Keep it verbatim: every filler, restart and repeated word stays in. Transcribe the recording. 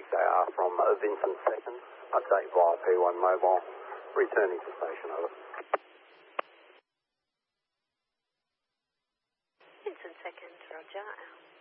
six A R from Vincent Second. Update via P one Mobile. Returning to station, over. Vincent Second, Roger.